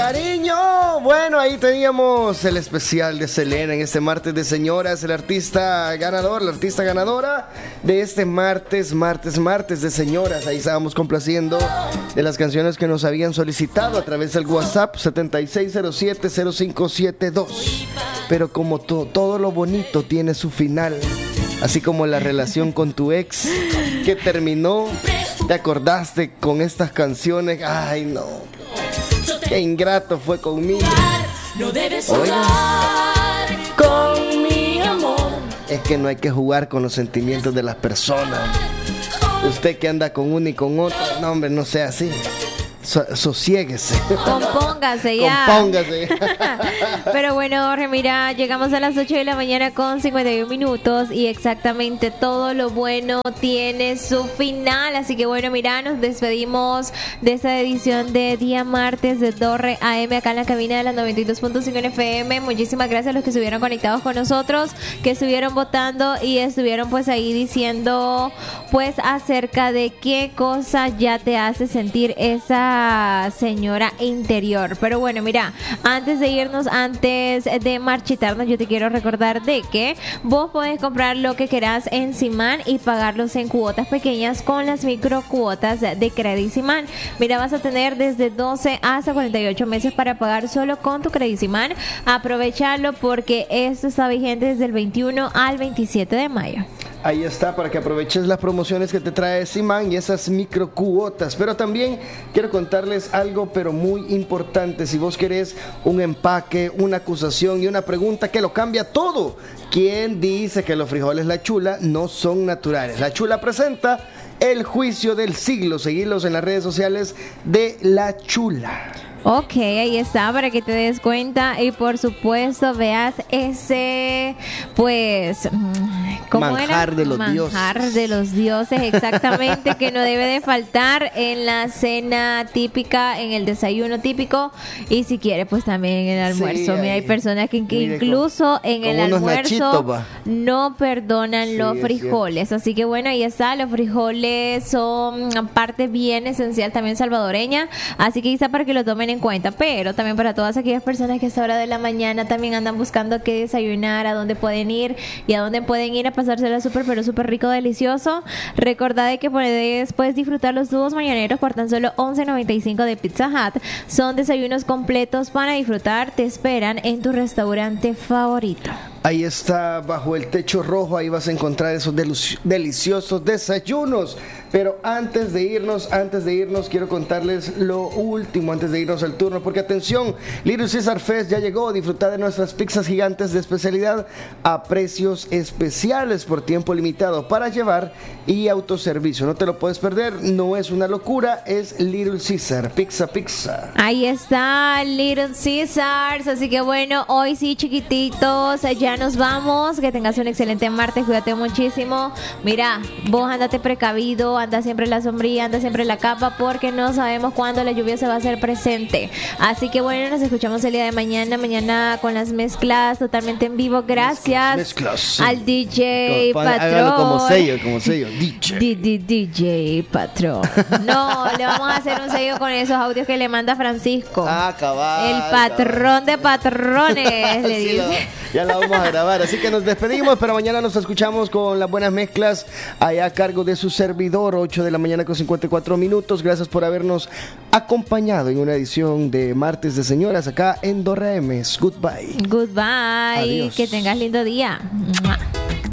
Cariño, bueno, ahí teníamos el especial de Selena en este martes de señoras, el artista ganador, la artista ganadora de este martes de señoras. Ahí estábamos complaciendo de las canciones que nos habían solicitado a través del WhatsApp 7607-0572. Pero como todo lo bonito tiene su final, así como la relación con tu ex que terminó, te acordaste con estas canciones. Ay, no. Qué ingrato fue conmigo. No debes jugar con mi amor. Es que no hay que jugar con los sentimientos de las personas. Usted que anda con uno y con otro, no, hombre, no sea así. Sosiéguese. Compóngase ya. Compóngase. Pero bueno, Jorge, mira, llegamos a las 8 de la mañana con 51 minutos y exactamente todo lo bueno tiene su final. Así que bueno, mira, nos despedimos de esta edición de día martes de Torre AM acá en la cabina de la 92.5 FM. Muchísimas gracias a los que estuvieron conectados con nosotros, que estuvieron votando y estuvieron pues ahí diciendo pues acerca de qué cosa ya te hace sentir esa señora interior. Pero bueno, mira, antes de marchitarnos, yo te quiero recordar de que vos podés comprar lo que querás en Simán y pagarlos en cuotas pequeñas con las microcuotas de Credit Simán. Mira, vas a tener desde 12 hasta 48 meses para pagar solo con tu Credit Simán. Aprovechalo porque esto está vigente desde el 21 al 27 de mayo. Ahí está, para que aproveches las promociones que te trae Simán y esas microcuotas. Pero también quiero contarles algo, pero muy importante. Si vos querés un empaque, una acusación y una pregunta que lo cambia todo. ¿Quién dice que los frijoles La Chula no son naturales? La Chula presenta el juicio del siglo. Seguirlos en las redes sociales de La Chula. Ok, ahí está, para que te des cuenta y por supuesto veas ese, pues, ¿cómo manjar era? De los dioses. Manjar de los dioses, exactamente, que no debe de faltar en la cena típica, en el desayuno típico y si quiere, pues también en el almuerzo. Sí, mira, hay personas que incluso en el almuerzo no perdonan los frijoles. Así que bueno, ahí está, los frijoles son parte bien esencial también salvadoreña, así que ahí está para que lo tomen en cuenta, pero también para todas aquellas personas que a esta hora de la mañana también andan buscando qué desayunar, a dónde pueden ir y a dónde pueden ir a pasársela súper, pero súper rico, delicioso. Recordad de que puedes disfrutar los dúos mañaneros por tan solo $11.95 de Pizza Hut. Son desayunos completos para disfrutar, te esperan en tu restaurante favorito. Ahí está, bajo el techo rojo, ahí vas a encontrar esos deliciosos desayunos. Pero antes de irnos, quiero contarles lo último, antes de irnos al turno, porque atención, Little Caesar Fest ya llegó. Disfrutar de nuestras pizzas gigantes de especialidad a precios especiales por tiempo limitado para llevar y autoservicio. No te lo puedes perder, no es una locura, es Little Caesar, pizza. Ahí está, Little Caesars, así que bueno, hoy sí, chiquititos, ya nos vamos, que tengas un excelente martes, cuídate muchísimo. Mira, vos andate precavido, anda siempre la sombrilla, anda siempre la capa, porque no sabemos cuándo la lluvia se va a hacer presente. Así que bueno, nos escuchamos el día de mañana con las mezclas totalmente en vivo. Gracias mezclas. Al DJ Patrón. Como sello, DJ Patrón. No, le vamos a hacer un sello con esos audios que le manda Francisco. Cabal. El patrón de patrones, le dice. Ya la vamos a grabar, así que nos despedimos, pero mañana nos escuchamos con las buenas mezclas allá a cargo de su servidor, 8 de la mañana con 54 minutos. Gracias por habernos acompañado en una edición de Martes de Señoras acá en Dorra M. Goodbye. Goodbye. Adiós. Que tengas lindo día.